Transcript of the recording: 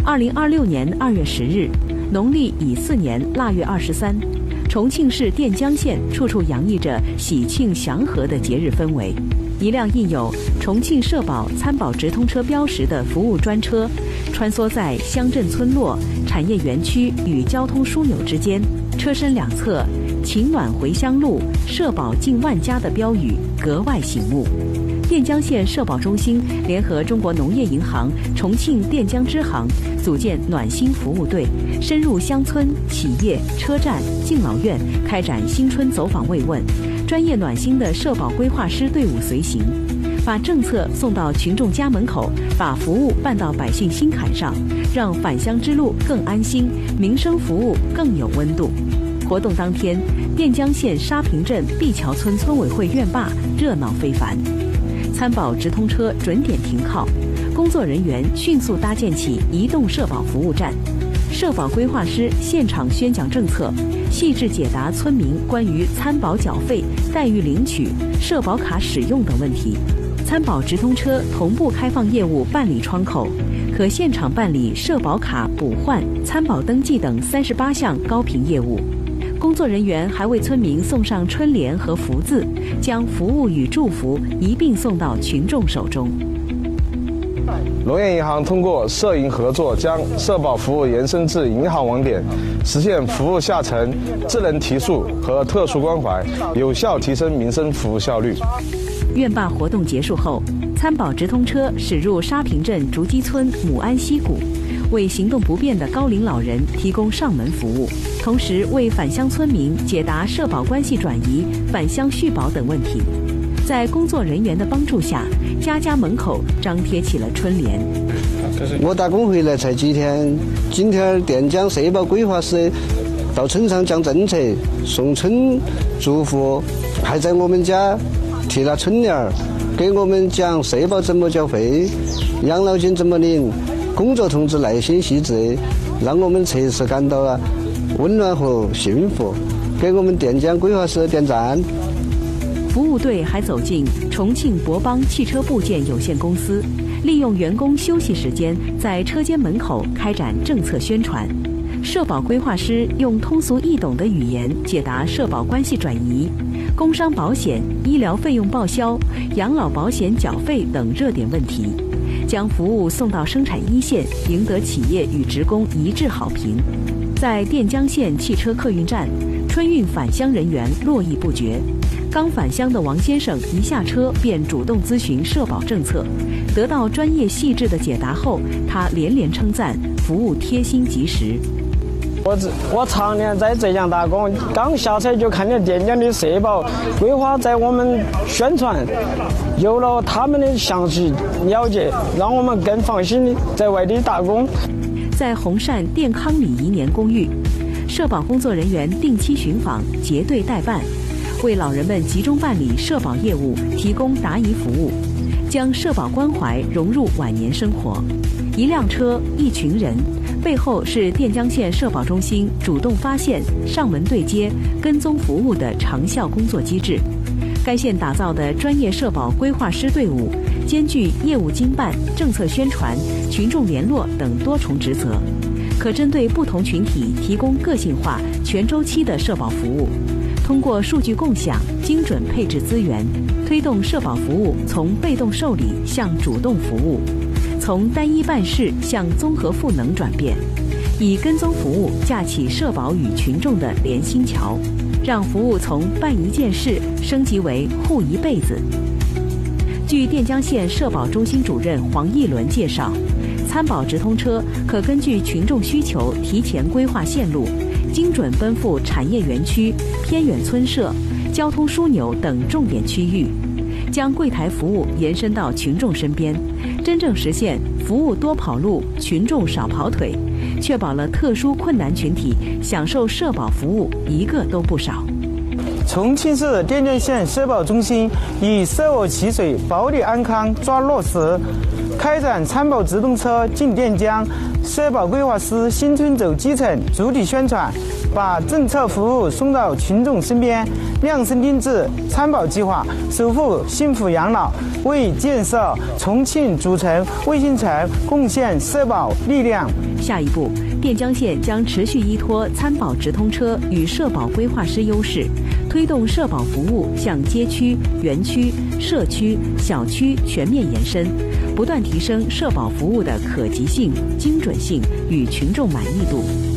2026年2月10日，农历乙巳年腊月23，重庆市垫江县处处洋溢着喜庆祥和的节日氛围。一辆印有重庆社保参保直通车标识的服务专车，穿梭在乡镇村落、产业园区与交通枢纽之间，车身两侧“情暖回乡路，社保近万家”的标语格外醒目。垫江县社保中心联合中国农业银行重庆垫江支行，组建暖心服务队，深入乡村、企业、车站、敬老院，开展新春走访慰问。专业暖心的社保规划师队伍随行，把政策送到群众家门口，把服务办到百姓心坎上，让返乡之路更安心，民生服务更有温度。活动当天，垫江县沙坪镇碧桥村村委会院坝热闹非凡，参保直通车准点停靠，工作人员迅速搭建起移动社保服务站，社保规划师现场宣讲政策，细致解答村民关于参保缴费、待遇领取、社保卡使用等问题。参保直通车同步开放业务办理窗口，可现场办理社保卡补换、参保登记等38项高频业务。工作人员还为村民送上春联和福字，将服务与祝福一并送到群众手中。 农业银行通过社银合作，将社保服务延伸至银行网点，实现服务下沉、智能提速和特殊关怀，有效提升民生服务效率。 院坝活动结束后，参保直通车驶入沙坪镇竹基村母安溪谷，为行动不便的高龄老人提供上门服务，同时为返乡村民解答社保关系转移、返乡续保等问题。在工作人员的帮助下，家家门口张贴起了春联。 我打工回来才几天，今天垫江社保规划师到村上讲政策、送春祝福，还在我们家贴了春联儿，给我们讲社保怎么缴费、养老金怎么领，工作同志耐心细致，让我们切实感到了温暖和幸福，给我们垫江规划师点赞。 服务队还走进重庆博邦汽车部件有限公司，利用员工休息时间，在车间门口开展政策宣传。社保规划师用通俗易懂的语言解答社保关系转移、工伤保险、医疗费用报销、养老保险缴费等热点问题，将服务送到生产一线，赢得企业与职工一致好评。在垫江县汽车客运站，春运返乡人员络绎不绝。刚返乡的王先生一下车便主动咨询社保政策，得到专业细致的解答后，他连连称赞服务贴心及时。 我常年在浙江打工，刚下车就看见垫江的社保规划在我们宣传，有了他们的详细了解，让我们更放心在外地打工。 在红汕店康里宜年公寓，社保工作人员定期巡访，结对代办，为老人们集中办理社保业务提供答疑服务，将社保关怀融入晚年生活。一辆车，一群人，背后是垫江县社保中心主动发现、上门对接、跟踪服务的长效工作机制。该县打造的专业社保规划师队伍，兼具业务经办、政策宣传、群众联络等多重职责，可针对不同群体提供个性化、全周期的社保服务。通过数据共享，精准配置资源，推动社保服务从被动受理向主动服务，从单一办事向综合赋能转变，以跟踪服务架起社保与群众的连心桥，让服务从办一件事升级为护一辈子。据垫江县社保中心主任黄义伦介绍，参保直通车可根据群众需求提前规划线路，精准奔赴产业园区、偏远村社、交通枢纽等重点区域，将柜台服务延伸到群众身边，真正实现服务多跑路，群众少跑腿，确保了特殊困难群体享受社保服务一个都不少。 重庆市垫江县社保中心以舍我其水、保你安康抓落实，开展参保直通车进垫江、社保规划师新春走基层主体宣传， 把政策服务送到群众身边，量身定制参保计划，守护幸福养老，为建设重庆主城卫星城贡献社保力量。 下一步，垫江县将持续依托参保直通车与社保规划师优势，推动社保服务向街区、园区、社区、小区全面延伸，不断提升社保服务的可及性、精准性与群众满意度。